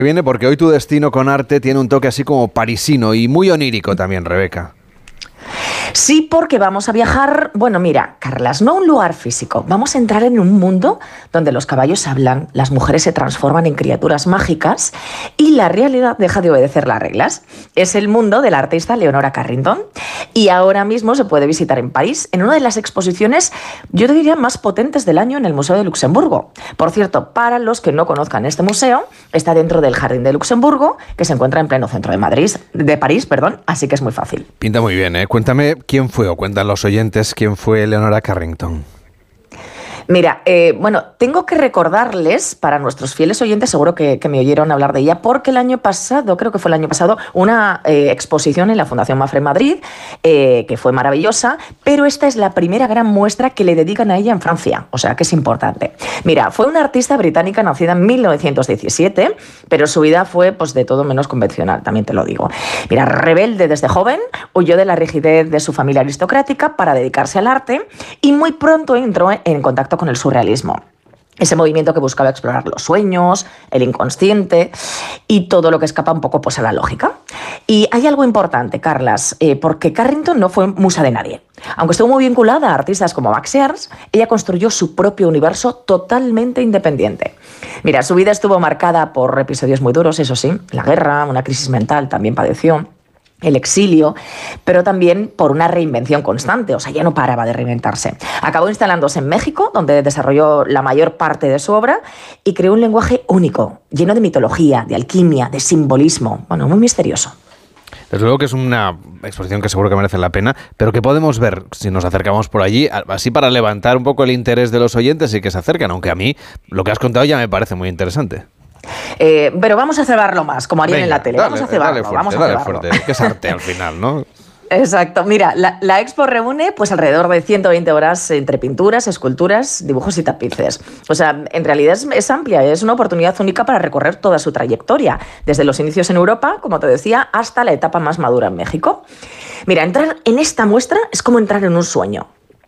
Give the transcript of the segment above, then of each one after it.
Viene porque hoy tu destino con arte tiene un toque así como parisino y muy onírico también, Rebeca. Sí, porque vamos a viajar, bueno, mira, Carlas, no a un lugar físico, vamos a entrar en un mundo donde los caballos hablan, las mujeres se transforman en criaturas mágicas y la realidad deja de obedecer las reglas. Es el mundo de la artista Leonora Carrington y ahora mismo se puede visitar en París en una de las exposiciones, yo te diría, más potentes del año en el Museo de Luxemburgo. Por cierto, para los que no conozcan este museo, está dentro del Jardín de Luxemburgo, que se encuentra en pleno centro de París, así que es muy fácil. Pinta muy bien, ¿eh? Cuéntame quién fue, o cuentan los oyentes quién fue Leonora Carrington. Mira, bueno, tengo que recordarles, para nuestros fieles oyentes, seguro que me oyeron hablar de ella, porque el año pasado, creo que fue el año pasado, una exposición en la Fundación Mafre Madrid, que fue maravillosa, pero esta es la primera gran muestra que le dedican a ella en Francia, o sea que es importante. Mira, fue una artista británica nacida en 1917, pero su vida fue pues de todo menos convencional, también te lo digo. Mira, rebelde desde joven, huyó de la rigidez de su familia aristocrática para dedicarse al arte y muy pronto entró en contacto con el surrealismo. Ese movimiento que buscaba explorar los sueños, el inconsciente y todo lo que escapa un poco pues, a la lógica. Y hay algo importante, Carlas, porque Carrington no fue musa de nadie. Aunque estuvo muy vinculada a artistas como Max Ernst, ella construyó su propio universo totalmente independiente. Mira, su vida estuvo marcada por episodios muy duros, eso sí, la guerra, una crisis mental también padeció, el exilio, pero también por una reinvención constante, o sea, ya no paraba de reinventarse. Acabó instalándose en México, donde desarrolló la mayor parte de su obra y creó un lenguaje único, lleno de mitología, de alquimia, de simbolismo, bueno, muy misterioso. Desde luego que es una exposición que seguro que merece la pena, pero que podemos ver si nos acercamos por allí, así para levantar un poco el interés de los oyentes y que se acercan, aunque a mí lo que has contado ya me parece muy interesante. Pero vamos a cebarlo más, como harían en la tele. Dale, vamos a cebarlo, fuerte, dale fuerte, que es arte al final, ¿no? Exacto. Mira, la expo reúne pues alrededor de 120 horas entre pinturas, esculturas, dibujos y tapices. O sea, en realidad es amplia, es una oportunidad única para recorrer toda su trayectoria, desde los inicios en Europa, como te decía, hasta la etapa más madura en México. Mira, entrar en esta muestra es como entrar en un sueño.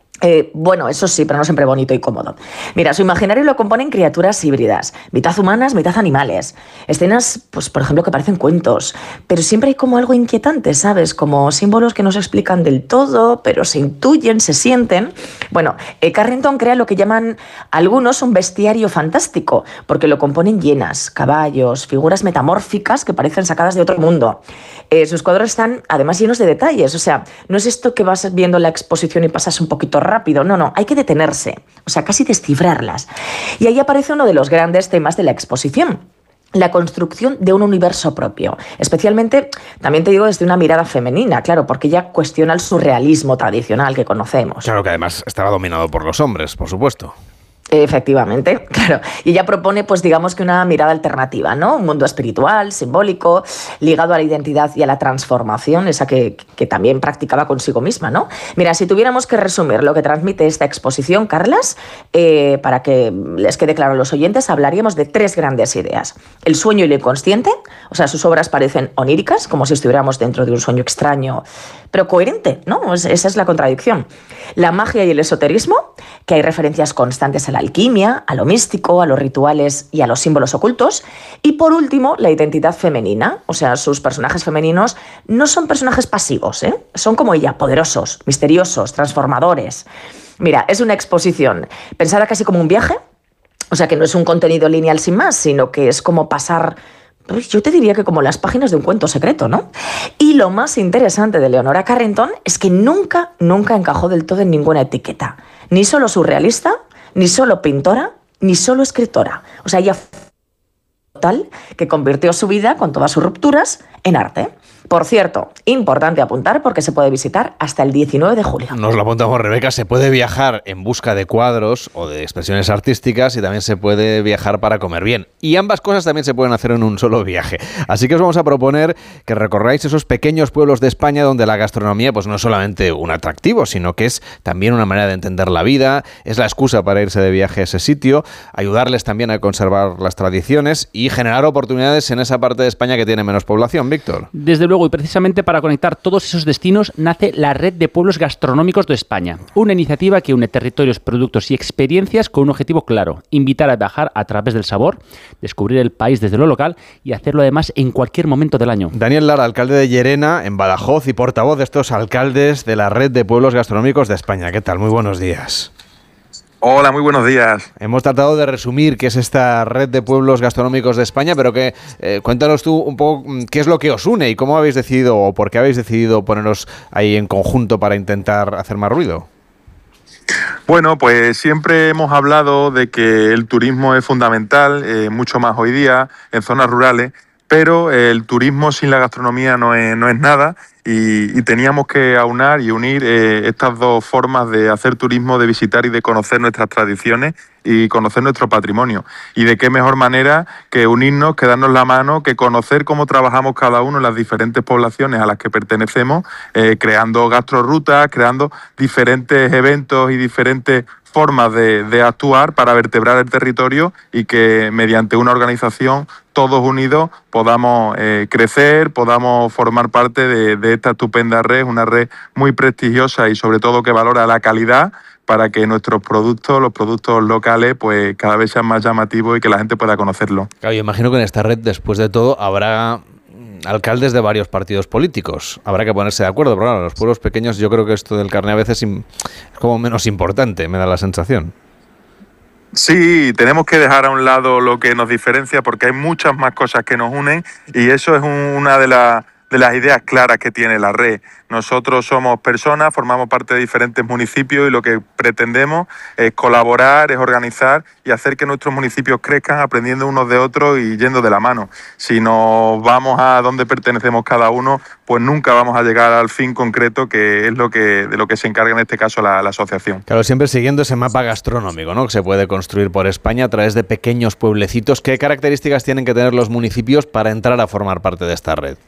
Bueno, eso sí, pero no siempre bonito y cómodo. Mira, su imaginario lo componen criaturas híbridas, mitad humanas, mitad animales. Escenas, pues por ejemplo, que parecen cuentos, pero siempre hay como algo inquietante, ¿sabes? Como símbolos que no se explican del todo, pero se intuyen, se sienten. Bueno, Carrington crea lo que llaman algunos un bestiario fantástico, porque lo componen hienas, caballos, figuras metamórficas que parecen sacadas de otro mundo. Sus cuadros están además llenos de detalles, o sea, no es esto que vas viendo la exposición y pasas un poquito rápido, no, hay que detenerse, o sea, casi descifrarlas. Y ahí aparece uno de los grandes temas de la exposición: la construcción de un universo propio, especialmente, también te digo, desde una mirada femenina, claro, porque ella cuestiona el surrealismo tradicional que conocemos. Claro que además estaba dominado por los hombres, por supuesto. Efectivamente, claro. Y ella propone, pues digamos que una mirada alternativa, ¿no? Un mundo espiritual, simbólico, ligado a la identidad y a la transformación, esa que también practicaba consigo misma, ¿no? Mira, si tuviéramos que resumir lo que transmite esta exposición, Carlas, para que les quede claro a los oyentes, hablaríamos de 3 grandes ideas. El sueño y lo inconsciente, o sea, sus obras parecen oníricas, como si estuviéramos dentro de un sueño extraño, pero coherente, ¿no? Esa es la contradicción. La magia y el esoterismo, que hay referencias constantes a la alquimia, a lo místico, a los rituales y a los símbolos ocultos. Y por último, la identidad femenina, o sea, sus personajes femeninos no son personajes pasivos, son como ella, poderosos, misteriosos, transformadores. Mira, es una exposición pensada casi como un viaje, o sea, que no es un contenido lineal sin más, sino que es como pasar, pues yo te diría que como las páginas de un cuento secreto, ¿no? Y lo más interesante de Leonora Carrington es que nunca encajó del todo en ninguna etiqueta. Ni solo surrealista, ni solo pintora, ni solo escritora. O sea, ella fue tal que convirtió su vida, con todas sus rupturas, en arte. Por cierto, importante apuntar porque se puede visitar hasta el 19 de julio. Nos lo apuntamos, Rebeca. Se puede viajar en busca de cuadros o de expresiones artísticas y también se puede viajar para comer bien. Y ambas cosas también se pueden hacer en un solo viaje. Así que os vamos a proponer que recorráis esos pequeños pueblos de España donde la gastronomía pues no es solamente un atractivo, sino que es también una manera de entender la vida, es la excusa para irse de viaje a ese sitio, ayudarles también a conservar las tradiciones y generar oportunidades en esa parte de España que tiene menos población, Víctor. Desde luego, y precisamente para conectar todos esos destinos nace la Red de Pueblos Gastronómicos de España, una iniciativa que une territorios, productos y experiencias con un objetivo claro: invitar a viajar a través del sabor, descubrir el país desde lo local y hacerlo además en cualquier momento del año. Daniel Lara, alcalde de Llerena, en Badajoz, y portavoz de estos alcaldes de la Red de Pueblos Gastronómicos de España. ¿Qué tal? Muy buenos días. Hola, muy buenos días. Hemos tratado de resumir qué es esta Red de Pueblos Gastronómicos de España, pero cuéntanos tú un poco qué es lo que os une y cómo habéis decidido o por qué habéis decidido poneros ahí en conjunto para intentar hacer más ruido. Bueno, pues siempre hemos hablado de que el turismo es fundamental, mucho más hoy día en zonas rurales, pero el turismo sin la gastronomía no es nada, y teníamos que aunar y unir estas dos formas de hacer turismo, de visitar y de conocer nuestras tradiciones y conocer nuestro patrimonio. Y de qué mejor manera que unirnos, que darnos la mano, que conocer cómo trabajamos cada uno en las diferentes poblaciones a las que pertenecemos, creando gastrorrutas, creando diferentes eventos y diferentes formas de actuar para vertebrar el territorio, y que mediante una organización todos unidos podamos crecer, podamos formar parte de esta estupenda red, una red muy prestigiosa y sobre todo que valora la calidad, para que nuestros productos, los productos locales, pues cada vez sean más llamativos y que la gente pueda conocerlo. Claro, yo imagino que en esta red, después de todo, habrá alcaldes de varios partidos políticos. Habrá que ponerse de acuerdo, pero claro, los pueblos pequeños, yo creo que esto del carné a veces es como menos importante, me da la sensación. Sí, tenemos que dejar a un lado lo que nos diferencia, porque hay muchas más cosas que nos unen, y eso es una de las ideas claras que tiene la red. Nosotros somos personas, formamos parte de diferentes municipios, y lo que pretendemos es colaborar, es organizar y hacer que nuestros municipios crezcan aprendiendo unos de otros y yendo de la mano. Si nos vamos a donde pertenecemos cada uno, pues nunca vamos a llegar al fin concreto, que es de lo que se encarga en este caso la asociación. Claro, siempre siguiendo ese mapa gastronómico, ¿no?, que se puede construir por España a través de pequeños pueblecitos. ¿Qué características tienen que tener los municipios para entrar a formar parte de esta red?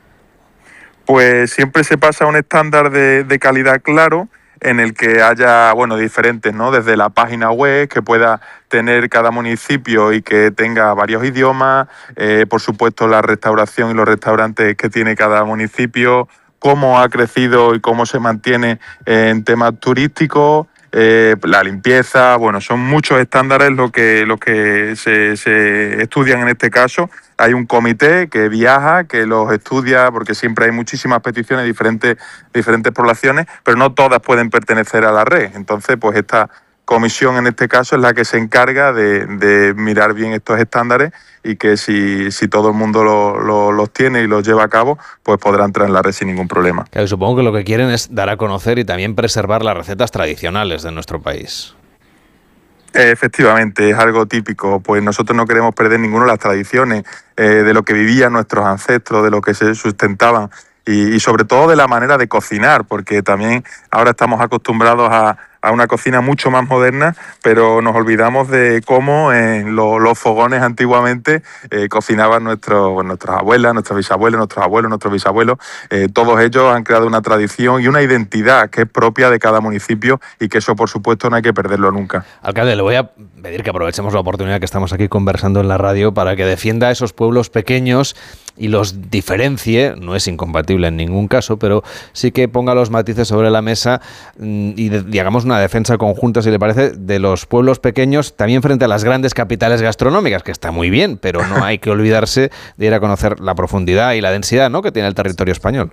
Pues siempre se pasa a un estándar de calidad claro, en el que haya, diferentes, ¿no? Desde la página web, que pueda tener cada municipio y que tenga varios idiomas, por supuesto la restauración y los restaurantes que tiene cada municipio, cómo ha crecido y cómo se mantiene en temas turísticos, la limpieza. Son muchos estándares lo que se estudian en este caso. Hay un comité que viaja, que los estudia, porque siempre hay muchísimas peticiones de diferentes poblaciones, pero no todas pueden pertenecer a la red. Entonces, pues esta comisión en este caso es la que se encarga de mirar bien estos estándares, y que si todo el mundo los tiene y los lleva a cabo, pues podrá entrar en la red sin ningún problema. Claro, supongo que lo que quieren es dar a conocer y también preservar las recetas tradicionales de nuestro país. Efectivamente, es algo típico, pues nosotros no queremos perder ninguna de las tradiciones, de lo que vivían nuestros ancestros, de lo que se sustentaban, y sobre todo de la manera de cocinar, porque también ahora estamos acostumbrados a una cocina mucho más moderna, pero nos olvidamos de cómo en los fogones antiguamente cocinaban nuestras abuelas, nuestras bisabuelas, nuestros abuelos, nuestros bisabuelos. Todos ellos han creado una tradición y una identidad que es propia de cada municipio, y que eso, por supuesto, no hay que perderlo nunca. Alcalde, le voy a pedir que aprovechemos la oportunidad que estamos aquí conversando en la radio para que defienda a esos pueblos pequeños y los diferencie. No es incompatible en ningún caso, pero sí que ponga los matices sobre la mesa y hagamos una defensa conjunta, si le parece, de los pueblos pequeños también frente a las grandes capitales gastronómicas, que está muy bien, pero no hay que olvidarse de ir a conocer la profundidad y la densidad, ¿no?, que tiene el territorio español.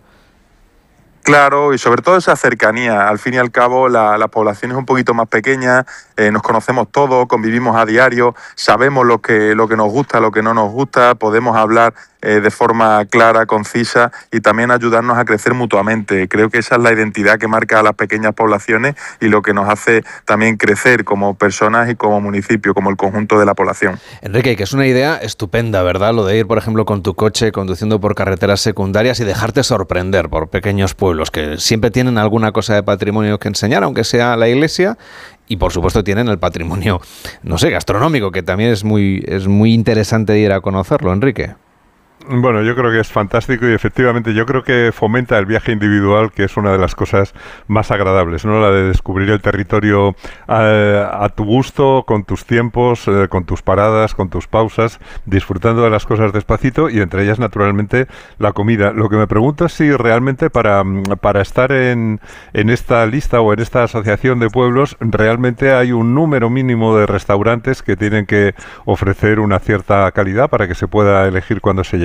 Claro, y sobre todo esa cercanía. Al fin y al cabo, la población es un poquito más pequeña, nos conocemos todos, convivimos a diario, sabemos lo que nos gusta, lo que no nos gusta, podemos hablar de forma clara, concisa, y también ayudarnos a crecer mutuamente. Creo que esa es la identidad que marca a las pequeñas poblaciones y lo que nos hace también crecer como personas y como municipio, como el conjunto de la población. Enrique, que es una idea estupenda, ¿verdad? Lo de ir, por ejemplo, con tu coche conduciendo por carreteras secundarias y dejarte sorprender por pequeños pueblos que siempre tienen alguna cosa de patrimonio que enseñar, aunque sea la iglesia. Y por supuesto tienen el patrimonio, no sé, gastronómico, que también es muy interesante ir a conocerlo, Enrique. Bueno, yo creo que es fantástico y efectivamente yo creo que fomenta el viaje individual, que es una de las cosas más agradables, ¿no? La de descubrir el territorio a tu gusto, con tus tiempos, con tus paradas, con tus pausas, disfrutando de las cosas despacito y entre ellas, naturalmente, la comida. Lo que me pregunto es si realmente para estar en esta lista o en esta asociación de pueblos, realmente hay un número mínimo de restaurantes que tienen que ofrecer una cierta calidad para que se pueda elegir cuando se